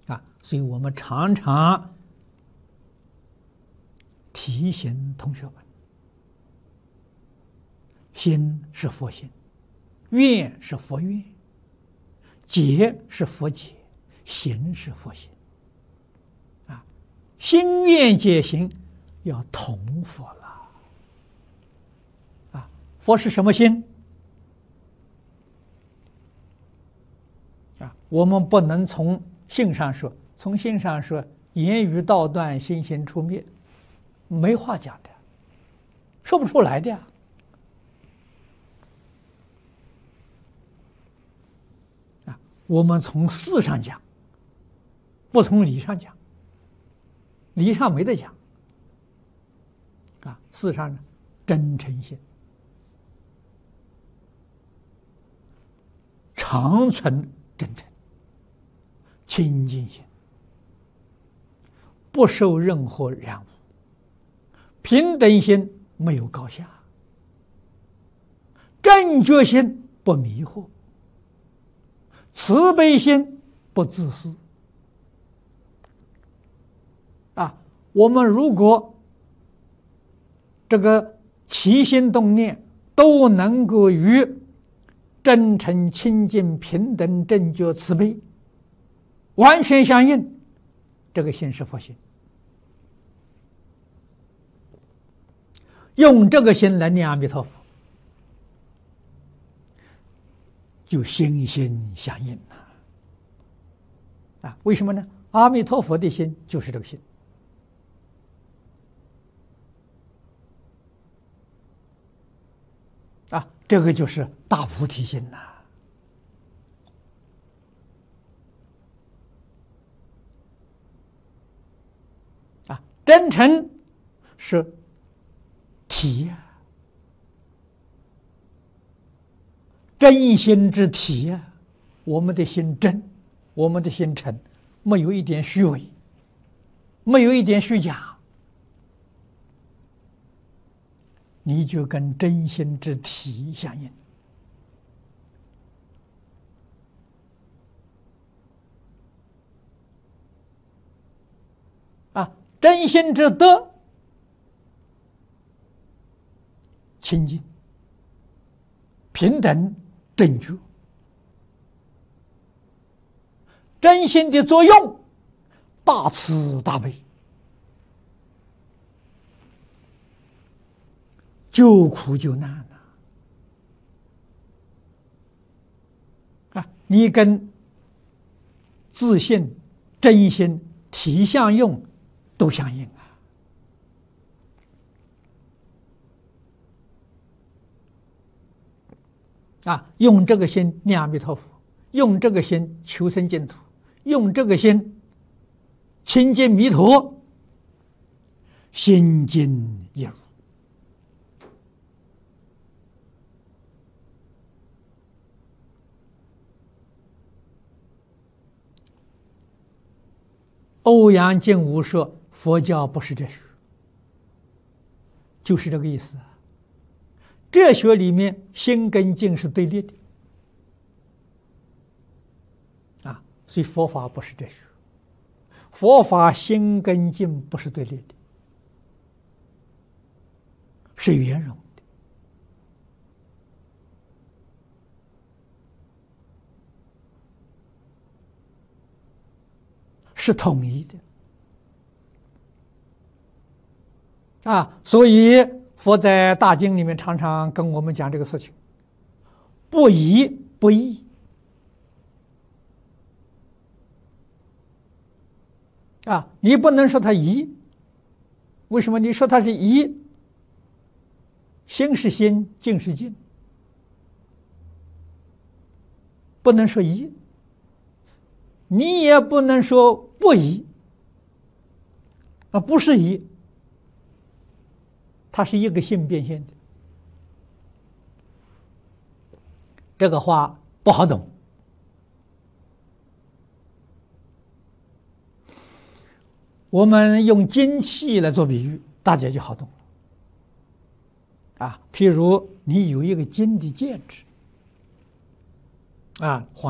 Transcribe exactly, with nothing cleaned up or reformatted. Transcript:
啊，所以我们常常提醒同学们：心是佛心，愿是佛愿，解是佛解，行是佛行。啊，心愿解行要同佛了。啊，佛是什么心？啊，我们不能从性上说，从性上说，言语道断，心行出灭，没话讲的，说不出来的呀。啊，我们从事上讲，不从理上讲，理上没得讲。啊，事上呢，真诚心，常存真诚，清净心，不受任何染污，平等心，没有高下，正觉心，不迷惑，慈悲心，不自私。啊，我们如果这个起心动念都能够与真诚、清净、平等、正觉、慈悲完全相应，这个心是佛心。用这个心来念阿弥陀佛，就心心相应了。啊，为什么呢？阿弥陀佛的心就是这个心。啊，这个就是大菩提心呐！啊，真诚是体呀、啊，真心之体呀、啊。我们的心真，我们的心诚，没有一点虚伪，没有一点虚假。你就跟真心之体相应。啊，真心之德，清净、平等、正觉；真心的作用，大慈大悲。救苦救难呐！啊，你跟自信、真心、体相用都相应啊！啊，用这个心念阿弥陀佛，用这个心求生净土，用这个心亲近弥陀，心经一如。欧阳靖无说佛教不是哲学，就是这个意思。哲学里面心跟境是对立的啊，所以佛法不是哲学，佛法心跟境不是对立的，是圆融的，是统一的啊，所以佛在大经里面常常跟我们讲这个事情：不疑不异啊，你不能说它疑，为什么？你说它是疑，心是心，境是境，不能说疑。你也不能说不疑啊，不是疑，它是一个性变现的，这个话不好懂。我们用精气来做比喻，大家就好懂了啊。譬如你有一个金的戒指啊，